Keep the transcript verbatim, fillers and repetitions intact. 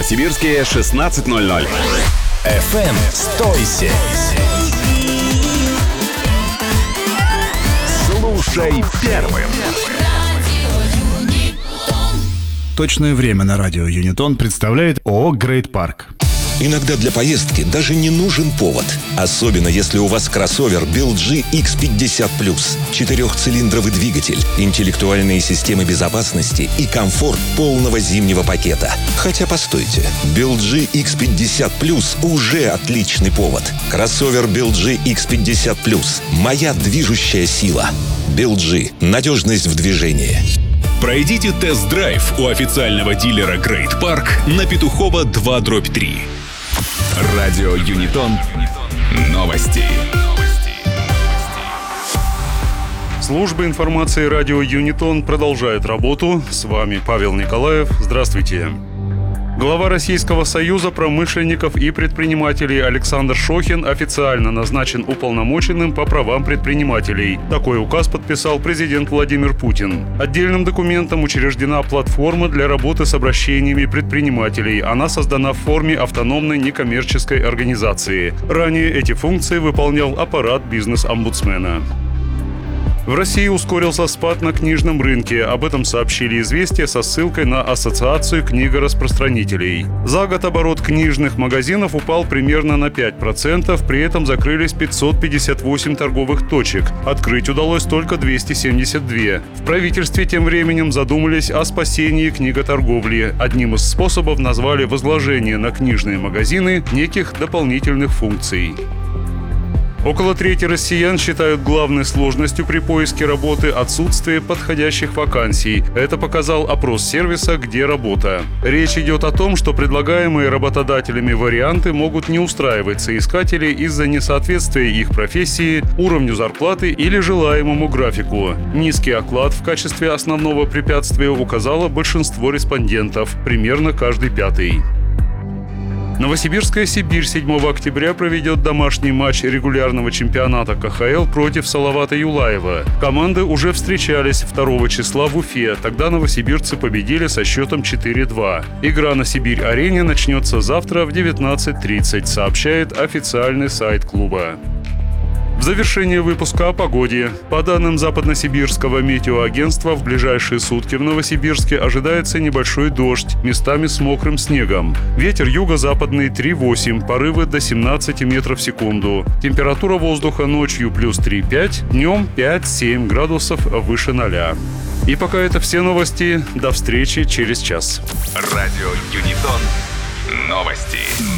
Новосибирске шестнадцать ноль ноль. эф эм сто семь. Слушай первым. Точное время на радио Юнитон представляет ООО «Грейт Парк». Иногда для поездки даже не нужен повод. Особенно если у вас кроссовер би эл джи икс пятьдесят плюс. Четырехцилиндровый двигатель, интеллектуальные системы безопасности и комфорт полного зимнего пакета. Хотя постойте, би эл джи икс пятьдесят плюс уже отличный повод. Кроссовер би эл джи икс пятьдесят плюс. Моя движущая сила. би эл джи. Надежность в движении. Пройдите тест-драйв у официального дилера Грейт Парк на Петухова два дробь три. Радио Юнитон. Новости. Служба информации радио Юнитон продолжает работу. С вами Павел Николаев. Здравствуйте. Глава Российского союза промышленников и предпринимателей Александр Шохин официально назначен уполномоченным по правам предпринимателей. Такой указ подписал президент Владимир Путин. Отдельным документом учреждена платформа для работы с обращениями предпринимателей. Она создана в форме автономной некоммерческой организации. Ранее эти функции выполнял аппарат бизнес-омбудсмена. В России ускорился спад на книжном рынке. Об этом сообщили «Известия» со ссылкой на Ассоциацию книгораспространителей. За год оборот книжных магазинов упал примерно на пять процентов, при этом закрылись пятьсот пятьдесят восемь торговых точек. Открыть удалось только двести семьдесят два. В правительстве тем временем задумались о спасении книготорговли. Одним из способов назвали возложение на книжные магазины неких дополнительных функций. Около трети россиян считают главной сложностью при поиске работы отсутствие подходящих вакансий. Это показал опрос сервиса «Где работа?». Речь идет о том, что предлагаемые работодателями варианты могут не устраивать соискателей из-за несоответствия их профессии, уровню зарплаты или желаемому графику. Низкий оклад в качестве основного препятствия указало большинство респондентов, примерно каждый пятый. Новосибирская «Сибирь» седьмого октября проведет домашний матч регулярного чемпионата ка ха эл против Салавата Юлаева. Команды уже встречались второго числа в Уфе. Тогда новосибирцы победили со счетом четыре-два. Игра на «Сибирь-арене» начнется завтра в девятнадцать тридцать, сообщает официальный сайт клуба. В завершение выпуска о погоде. По данным Западносибирского метеоагентства, в ближайшие сутки в Новосибирске ожидается небольшой дождь, местами с мокрым снегом. Ветер юго-западный три-восемь, порывы до семнадцати метров в секунду. Температура воздуха ночью плюс три-пять, днем пять-семь градусов выше ноля. И пока это все новости. До встречи через час. Радио Юнитон. Новости.